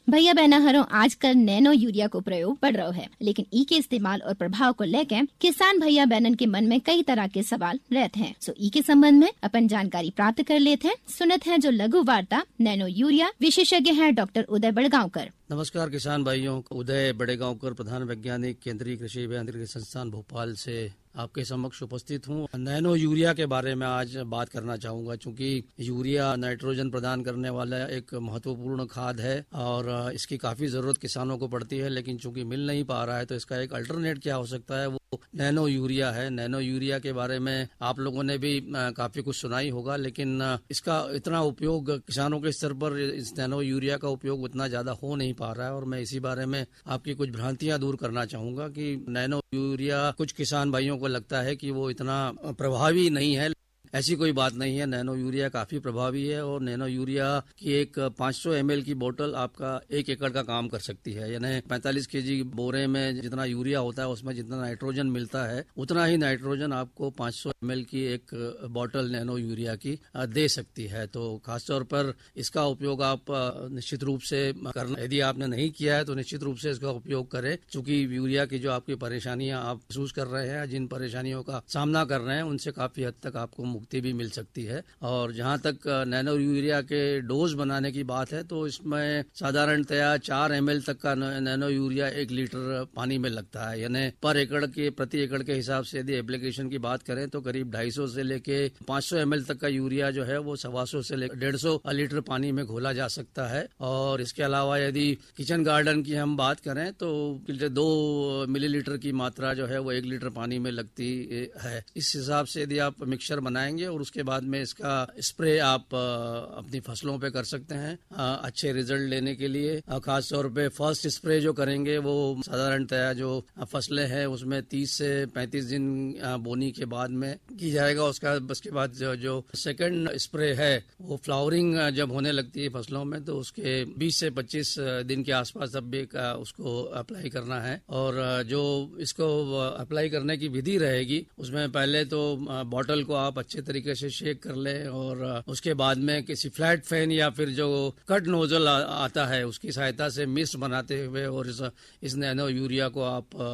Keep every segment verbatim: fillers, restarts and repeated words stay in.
भैया बहना आजकल नैनो यूरिया को प्रयोग बढ़ रहा है, लेकिन ई के इस्तेमाल और प्रभाव को लेकर किसान भैया बहनन के मन में कई तरह के सवाल रहते हैं। सो ई के संबंध में अपन जानकारी प्राप्त कर लेते हैं। सुनत हैं जो लघु वार्ता नैनो यूरिया विशेषज्ञ हैं डॉक्टर उदय बड़गांवकर। नमस्कार किसान भाइयों, उदय बड़गांवकर, प्रधान वैज्ञानिक, केंद्रीय कृषि अभियांत्रिकी संस्थान भोपाल से आपके समक्ष उपस्थित हूँ। नैनो यूरिया के बारे में आज बात करना चाहूंगा, क्योंकि यूरिया नाइट्रोजन प्रदान करने वाला एक महत्वपूर्ण खाद है और इसकी काफी जरूरत किसानों को पड़ती है, लेकिन चूंकि मिल नहीं पा रहा है तो इसका एक अल्टरनेट क्या हो सकता है, वो नैनो यूरिया है। नैनो यूरिया के बारे में आप लोगों ने भी काफी कुछ सुना ही होगा, लेकिन इसका इतना उपयोग किसानों के स्तर पर इस नैनो यूरिया का उपयोग उतना ज्यादा हो नहीं पा रहा है और मैं इसी बारे में आपकी कुछ भ्रांतियां दूर करना चाहूंगा कि नैनो यूरिया कुछ किसान भाइयों को लगता है कि वो इतना प्रभावी नहीं है। ऐसी कोई बात नहीं है, नैनो यूरिया काफी प्रभावी है और नैनो यूरिया की एक पाँच सौ एम एल की बोतल आपका एक एकड़ का काम कर सकती है। यानी पैंतालीस केजी बोरे में जितना यूरिया होता है उसमें जितना नाइट्रोजन मिलता है उतना ही नाइट्रोजन आपको पाँच सौ एम एल की एक बोतल नैनो यूरिया की दे सकती है। तो खासतौर पर इसका उपयोग आप निश्चित रूप से करना, यदि आपने नहीं किया है तो निश्चित रूप से इसका उपयोग करें, क्योंकि यूरिया की जो आपकी परेशानियां आप महसूस कर रहे हैं, जिन परेशानियों का सामना कर रहे हैं, उनसे काफी हद तक आपको मुक्ति भी मिल सकती है। और जहां तक नैनो यूरिया के डोज बनाने की बात है तो इसमें साधारणतया चार एम एल तक का नैनो यूरिया एक लीटर पानी में लगता है। यानी पर एकड़ के प्रति एकड़ के हिसाब से यदि एप्लीकेशन की बात करें तो करीब ढाई सौ से लेके पाँच सौ एम एल तक का यूरिया जो है वो सवा सौ से लेकर डेढ़ सौ लीटर पानी में घोला जा सकता है। और इसके अलावा यदि किचन गार्डन की हम बात करें तो दो मिलीलीटर की मात्रा जो है वो एक लीटर पानी में लगती है। इस हिसाब से यदि आप मिक्सचर बनाएंगे और उसके बाद में इसका स्प्रे आप अपनी फसलों पे कर सकते हैं अच्छे रिजल्ट लेने के लिए। खास तौर पे फर्स्ट स्प्रे जो करेंगे वो साधारणतया जो फसलें हैं उसमें तीस से पैंतीस दिन बोनी के बाद में की जाएगा। उसका उसके बाद जो, जो सेकंड स्प्रे है वो फ्लावरिंग जब होने लगती है फसलों में तो उसके बीस से पच्चीस दिन के आसपास तब भी उसको अप्लाई करना है। और जो इसको अप्लाई करने की विधि रहेगी उसमें पहले तो बॉटल को आप अच्छे तरीके से शेक कर ले और उसके बाद में किसी फ्लैट फैन या फिर जो कट नोजल आ, आता है उसकी सहायता से मिस्ट बनाते हुए और इस, इस नैनो यूरिया को आप आ,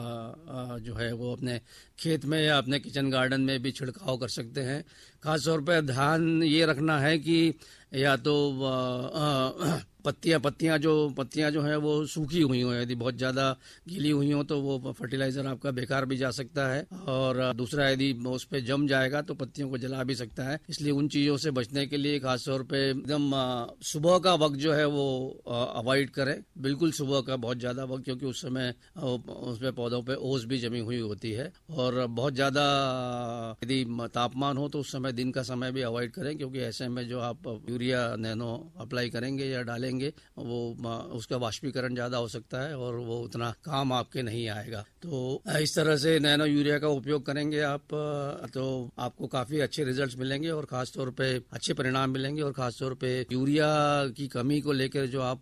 आ, आ, जो है वो अपने खेत में या अपने किचन गार्डन में भी छिड़काव कर सकते हैं। खासतौर पर ध्यान ये रखना है कि या तो आ, आ, पत्तियां पत्तियां जो पत्तियां जो है वो सूखी हुई हो, यदि बहुत ज्यादा गीली हुई हो तो वो फर्टिलाइजर आपका बेकार भी जा सकता है। और दूसरा यदि उस पे जम जाएगा तो पत्तियों को जला भी सकता है। इसलिए उन चीजों से बचने के लिए खासतौर पे एकदम सुबह का वक्त जो है वो अवॉइड करें, बिल्कुल सुबह का बहुत ज्यादा वक्त, क्योंकि उस समय उसमें पौधों पे ओस भी जमी हुई होती है। और बहुत ज्यादा यदि तापमान हो तो उस समय दिन का समय भी अवॉइड करें, क्योंकि ऐसे में जो आप यूरिया नैनो अप्लाई करेंगे या डालेंगे वो उसका वाष्पीकरण ज्यादा हो सकता है और वो उतना काम आपके नहीं आएगा। तो इस तरह से नैनो यूरिया का उपयोग करेंगे आप तो आपको काफी अच्छे रिजल्ट्स मिलेंगे और खासतौर पे अच्छे परिणाम मिलेंगे। और खासतौर पे यूरिया की कमी को लेकर जो आप